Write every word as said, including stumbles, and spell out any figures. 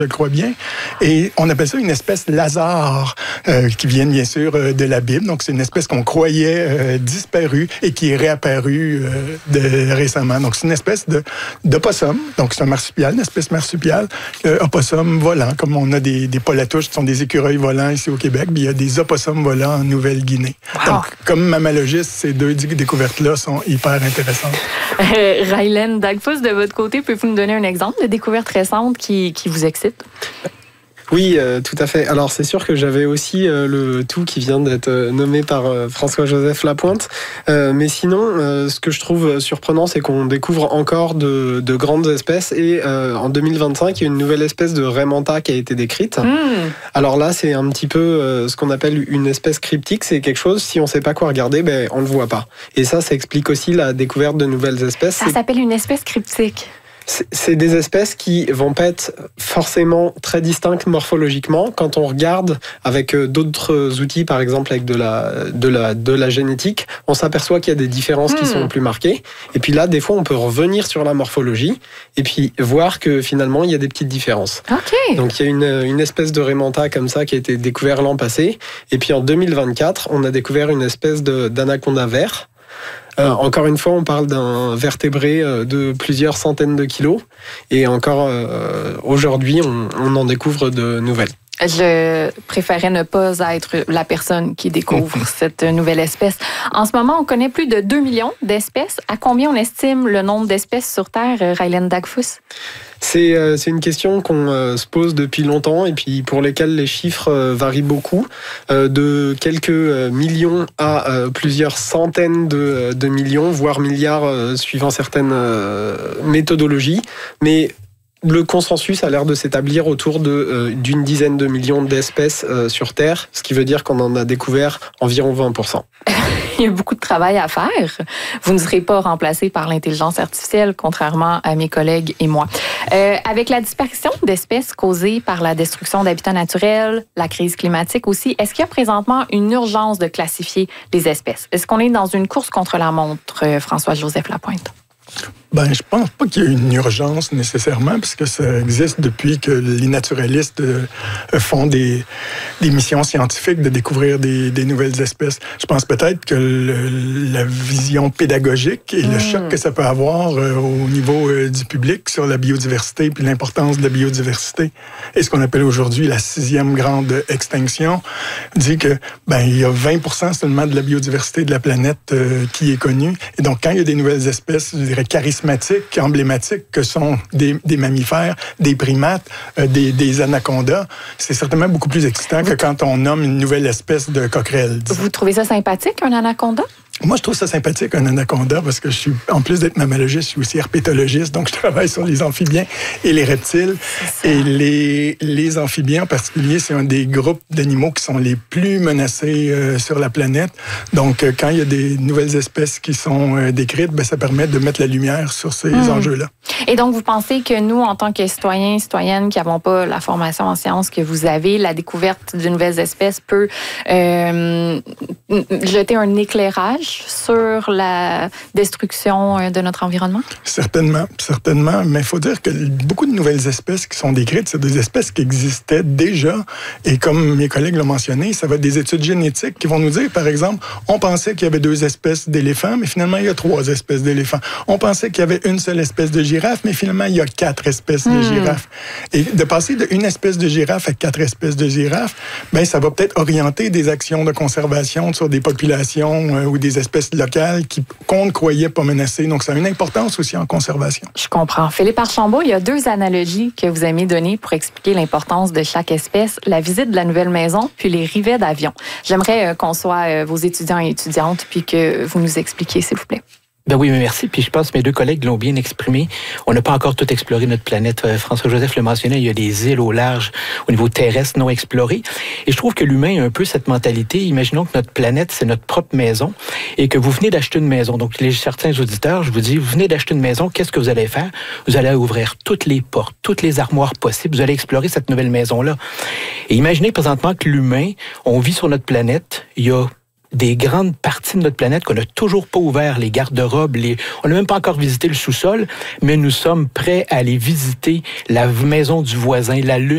je crois bien. Et on appelle ça une espèce Lazare, euh, qui vient bien sûr euh, de la Bible. Donc, c'est une espèce qu'on croyait euh, disparue et qui est réapparue euh, de, récemment. Donc, c'est une espèce de, d'opossum. Donc, c'est un marsupial, une espèce marsupiale. Euh, opossum volant, comme on a des, des polatouches qui sont des écureuils volants ici au Québec, mais il y a des opossums volants en Nouvelle-Guinée. Wow. Donc, comme mammalogiste, ces deux découvertes-là sont hyper intéressantes. Euh, Rylan Dagfuss, de votre côté, pouvez-vous nous donner un exemple de découverte récente qui, qui vous excite? Oui, euh, tout à fait. Alors, c'est sûr que j'avais aussi euh, le tout qui vient d'être euh, nommé par euh, François-Joseph Lapointe. Euh, mais sinon, euh, ce que je trouve surprenant, c'est qu'on découvre encore de, de grandes espèces. Et euh, en deux mille vingt-cinq, il y a une nouvelle espèce de raimanta qui a été décrite. Mmh. Alors là, c'est un petit peu euh, ce qu'on appelle une espèce cryptique. C'est quelque chose, si on ne sait pas quoi regarder, ben, on ne le voit pas. Et ça, ça explique aussi la découverte de nouvelles espèces. Ça s'appelle une espèce cryptique. C'est des espèces qui vont pas être forcément très distinctes morphologiquement. Quand on regarde avec d'autres outils, par exemple avec de la, de la, de la génétique, on s'aperçoit qu'il y a des différences mmh. qui sont plus marquées. Et puis là, des fois, on peut revenir sur la morphologie et puis voir que finalement, il y a des petites différences. Okay. Donc, il y a une, une espèce de raimanta comme ça qui a été découverte l'an passé. Et puis en deux mille vingt-quatre, on a découvert une espèce de, d'anaconda vert. Euh, encore une fois, on parle d'un vertébré de plusieurs centaines de kilos. Et encore euh, aujourd'hui, on, on en découvre de nouvelles. Je préférais ne pas être la personne qui découvre cette nouvelle espèce. En ce moment, on connaît plus de deux millions d'espèces. À combien on estime le nombre d'espèces sur Terre, Rylan Dagfuss? C'est, euh, c'est une question qu'on euh, se pose depuis longtemps et puis pour lesquelles les chiffres euh, varient beaucoup, euh, de quelques euh, millions à euh, plusieurs centaines de, de millions, voire milliards euh, suivant certaines euh, méthodologies. Mais le consensus a l'air de s'établir autour de, euh, d'une dizaine de millions d'espèces euh, sur Terre, ce qui veut dire qu'on en a découvert environ vingt pour cent. Il y a beaucoup de travail à faire. Vous ne serez pas remplacé par l'intelligence artificielle, contrairement à mes collègues et moi. Euh, avec la disparition d'espèces causées par la destruction d'habitats naturels, la crise climatique aussi, est-ce qu'il y a présentement une urgence de classifier les espèces? Est-ce qu'on est dans une course contre la montre, François-Joseph Lapointe? Ben, je pense pas qu'il y ait une urgence nécessairement, puisque ça existe depuis que les naturalistes euh, font des, des missions scientifiques de découvrir des, des nouvelles espèces. Je pense peut-être que le, la vision pédagogique et mmh. le choc que ça peut avoir euh, au niveau euh, du public sur la biodiversité puis l'importance de la biodiversité et ce qu'on appelle aujourd'hui la sixième grande extinction dit que ben il y a vingt pour cent seulement de la biodiversité de la planète euh, qui est connue. Et donc, quand il y a des nouvelles espèces, je dirais charismatiques, emblématiques que sont des, des mammifères, des primates, euh, des, des anacondas, c'est certainement beaucoup plus excitant que quand on nomme une nouvelle espèce de coquerelle. Disons. Vous trouvez ça sympathique, un anaconda? Moi, je trouve ça sympathique, un anaconda, parce que je suis, en plus d'être mammalogiste, je suis aussi herpétologiste, donc je travaille sur les amphibiens et les reptiles. Et les, les amphibiens en particulier, c'est un des groupes d'animaux qui sont les plus menacés euh, sur la planète. Donc, euh, quand il y a des nouvelles espèces qui sont euh, décrites, ben, ça permet de mettre la lumière sur ces mmh. enjeux-là. Et donc, vous pensez que nous, en tant que citoyens, citoyennes qui n'avons pas la formation en sciences que vous avez, la découverte de nouvelles espèces peut euh, jeter un éclairage sur la destruction de notre environnement? Certainement, certainement. Mais il faut dire que beaucoup de nouvelles espèces qui sont décrites, c'est des espèces qui existaient déjà. Et comme mes collègues l'ont mentionné, ça va être des études génétiques qui vont nous dire, par exemple, on pensait qu'il y avait deux espèces d'éléphants, mais finalement, il y a trois espèces d'éléphants. On pensait qu'il y avait une seule espèce de girafe, mais finalement, il y a quatre espèces mmh. de girafes. Et de passer d'une espèce de girafe à quatre espèces de girafes, ben, ça va peut-être orienter des actions de conservation sur des populations euh, ou des espèces locales qui, qu'on ne croyait pas menacées. Donc, ça a une importance aussi en conservation. Je comprends. Philippe Archambault, il y a deux analogies que vous aimez donner pour expliquer l'importance de chaque espèce. La visite de la nouvelle maison, puis les rivets d'avion. J'aimerais euh, qu'on soit euh, vos étudiants et étudiantes, puis que vous nous expliquiez, s'il vous plaît. Ben oui, mais merci. Puis je pense que mes deux collègues l'ont bien exprimé. On n'a pas encore tout exploré notre planète. François-Joseph le mentionnait, il y a des îles au large, au niveau terrestre, non explorées. Et je trouve que l'humain a un peu cette mentalité. Imaginons que notre planète, c'est notre propre maison et que vous venez d'acheter une maison. Donc, les certains auditeurs, je vous dis, vous venez d'acheter une maison, qu'est-ce que vous allez faire? Vous allez ouvrir toutes les portes, toutes les armoires possibles. Vous allez explorer cette nouvelle maison-là. Et imaginez présentement que l'humain, on vit sur notre planète, il y a des grandes parties de notre planète qu'on n'a toujours pas ouvert, les garde-robes, les... on n'a même pas encore visité le sous-sol, mais nous sommes prêts à aller visiter la maison du voisin, la lune.